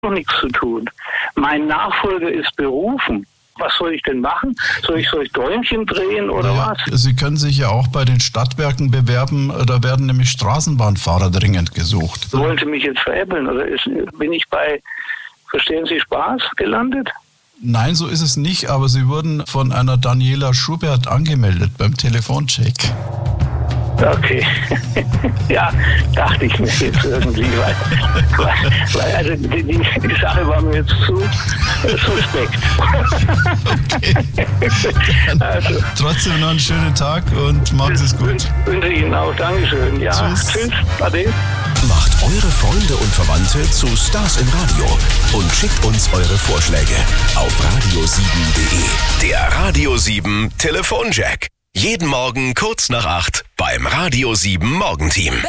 noch nichts zu tun. Mein Nachfolger ist berufen. Was soll ich denn machen? Soll ich Däumchen drehen oder was? Sie können sich ja auch bei den Stadtwerken bewerben. Da werden nämlich Straßenbahnfahrer dringend gesucht. Wollen Sie mich jetzt veräppeln? Oder bin ich bei Verstehen Sie Spaß gelandet? Nein, so ist es nicht. Aber Sie wurden von einer Daniela Schubert angemeldet beim Telefoncheck. Okay. Ja, dachte ich mir jetzt irgendwie, weil also die Sache war mir jetzt zu suspekt. Okay. Also, trotzdem noch einen schönen Tag und machen Sie es gut. Wünsche ich Ihnen auch. Dankeschön. Ja, tschüss. Ade. Macht eure Freunde und Verwandte zu Stars im Radio und schickt uns eure Vorschläge auf radio7.de. Der Radio 7 Telefonjack. Jeden Morgen kurz nach 8 beim Radio 7 Morgenteam.